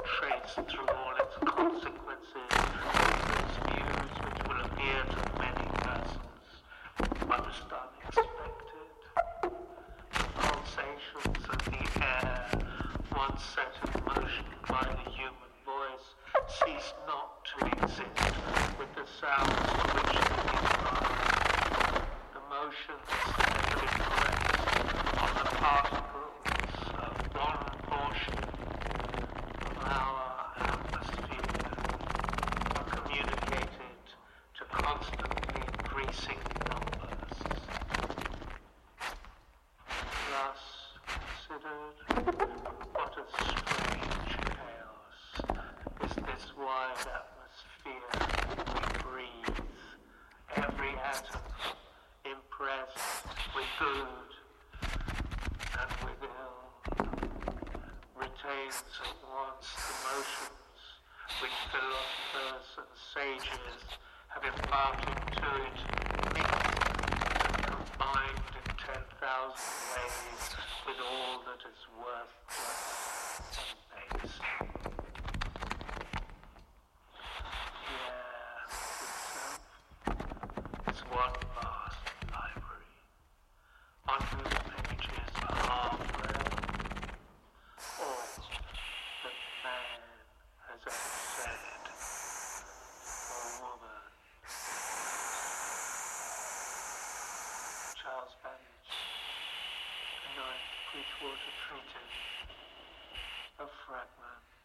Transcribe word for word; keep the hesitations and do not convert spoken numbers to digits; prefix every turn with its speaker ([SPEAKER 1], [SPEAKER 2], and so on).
[SPEAKER 1] trace through all its consequences its views which will appear to many persons most unexpected. Pulsations of the air, once set in motion by the human voice, cease not to exist with the sounds to which they give rise. The motions that have been placed on the particles of one portion of our atmosphere are communicated to constantly increasing numbers. Thus considered, what a strange chaos is this wide atmosphere we breathe, every atom impressed with good and with ill, retains at once the motions which philosophers and sages have imparted to it, mixed and combined in ten thousand ways with all that is worthless and base. The air itself is one vast library, on whose pages are half-read all that man has ever said, or woman. Charles Babbage, The Ninth Bridgewater Treatise, a fragment.